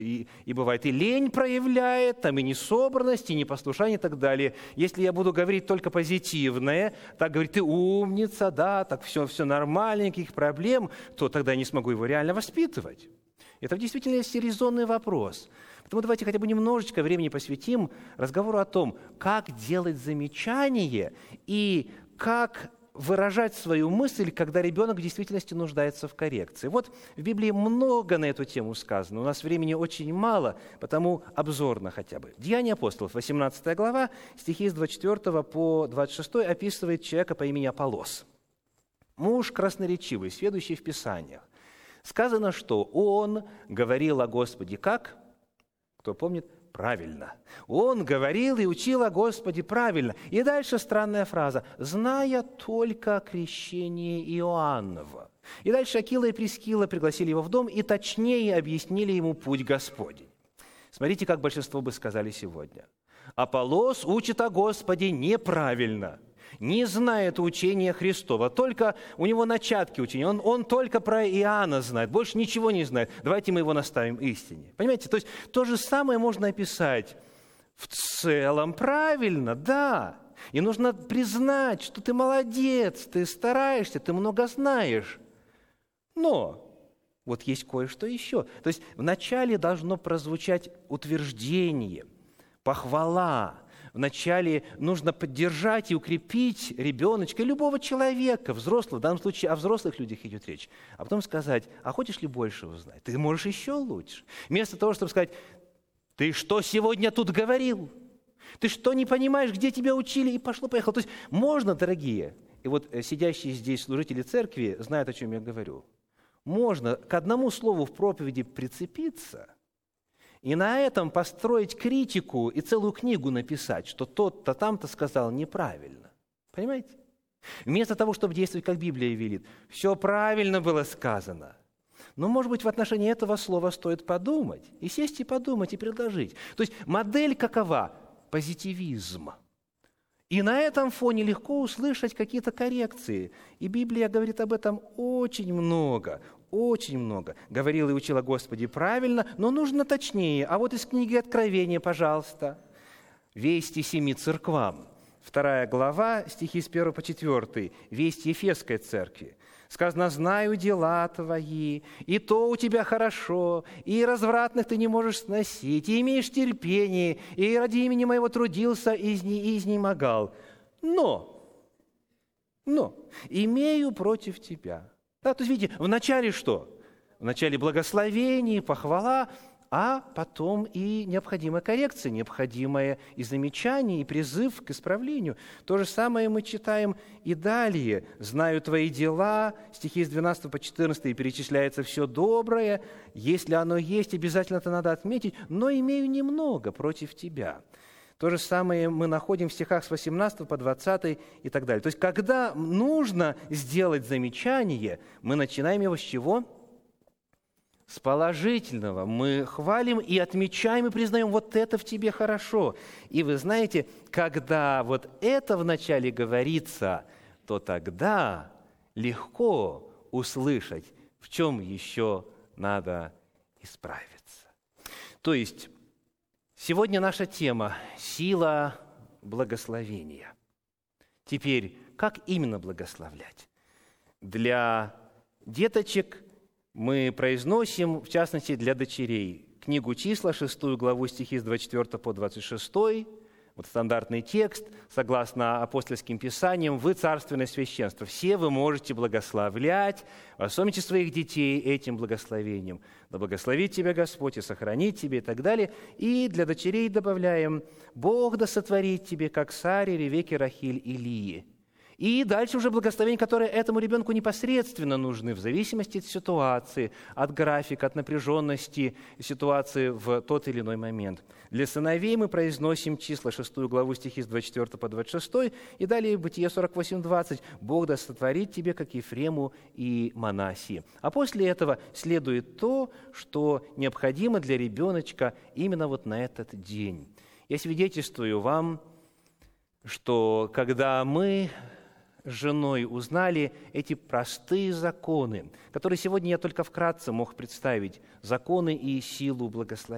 И бывает, и лень проявляет, там и несобранность, и непослушание, и так далее. Если я буду говорить только позитивное, так говорить, ты умница, да, так все нормально, никаких проблем, то тогда я не смогу его реально воспитывать. Это в действительности резонный вопрос. Поэтому давайте хотя бы немножечко времени посвятим разговору о том, как делать замечание и как выражать свою мысль, когда ребенок в действительности нуждается в коррекции. Вот в Библии много на эту тему сказано. У нас времени очень мало, потому обзорно хотя бы. Деяния апостолов, 18 глава, стихи с 24 по 26 описывает человека по имени Аполлос. Муж красноречивый, сведущий в Писаниях. Сказано, что он говорил о Господе как? Кто помнит? Правильно. Он говорил и учил о Господе правильно. И дальше странная фраза. «Зная только крещение Иоаннова». И дальше Акила и Прискила пригласили его в дом и точнее объяснили ему путь Господень. Смотрите, как большинство бы сказали сегодня. Аполлос учит о Господе неправильно, не знает учения Христова, только у него начатки учения, он только про Иоанна знает, больше ничего не знает. Давайте мы его наставим истине. Понимаете, то есть то же самое можно описать в целом правильно, да. И нужно признать, что ты молодец, ты стараешься, ты много знаешь. Но вот есть кое-что еще. То есть вначале должно прозвучать утверждение, похвала. Вначале нужно поддержать и укрепить ребеночка, любого человека, взрослого, в данном случае о взрослых людях идет речь, а потом сказать, а хочешь ли больше узнать? Ты можешь еще лучше. Вместо того, чтобы сказать, ты что сегодня тут говорил? Ты что не понимаешь, где тебя учили? И пошло-поехало. То есть можно, дорогие, и вот сидящие здесь служители церкви знают, о чем я говорю, можно к одному слову в проповеди прицепиться и на этом построить критику и целую книгу написать, что тот-то там-то сказал неправильно. Понимаете? Вместо того, чтобы действовать, как Библия велит, все правильно было сказано. Но, может быть, в отношении этого слова стоит подумать, и сесть и подумать, и предложить. То есть модель какова? Позитивизм. И на этом фоне легко услышать какие-то коррекции. И Библия говорит об этом очень много. Очень много. Говорил и учил о Господе правильно, но нужно точнее. А вот из книги Откровения, пожалуйста. «Вести семи церквам». 2 глава, стихи с 1 по 4. «Весть Ефесской церкви». Сказано, «Знаю дела твои, и то у тебя хорошо, и развратных ты не можешь сносить, и имеешь терпение, и ради имени моего трудился и изнемогал. Но имею против тебя». Да, то есть, видите, вначале что? Вначале благословение, похвала, а потом и необходимая коррекция, необходимое и замечание, и призыв к исправлению. То же самое мы читаем и далее. «Знаю твои дела», стихи с 12 по 14, и перечисляется все доброе. Если оно есть, обязательно это надо отметить, но имею немного против тебя. То же самое мы находим в стихах с 18 по 20 и так далее. То есть, когда нужно сделать замечание, мы начинаем его с чего? С положительного. Мы хвалим и отмечаем, и признаем, вот это в тебе хорошо. И вы знаете, когда вот это вначале говорится, то тогда легко услышать, в чем еще надо исправиться. То есть, сегодня наша тема – сила благословения. Теперь, как именно благословлять? Для деточек мы произносим, в частности, для дочерей, книгу «Числа», 6 главу, стихи с 24 по 26, вот стандартный текст, согласно апостольским писаниям, вы царственное священство. Все вы можете благословлять, в особенности своих детей этим благословением. Да благословит тебя Господь и сохранит тебя и так далее. И для дочерей добавляем, Бог да сотворит тебе, как Саре, Ревеке, Рахиль и Лии. И дальше уже благословения, которые этому ребенку непосредственно нужны, в зависимости от ситуации, от графика, от напряженности ситуации в тот или иной момент. Для сыновей мы произносим числа 6 главу, стихи с 24 по 26, и далее Бытие 48:20. «Бог да сотворит тебе, как Ефрему и Манассии». А после этого следует то, что необходимо для ребеночка именно вот на этот день. Я свидетельствую вам, что когда мы с женой узнали эти простые законы, которые сегодня я только вкратце мог представить, законы и силу благословения.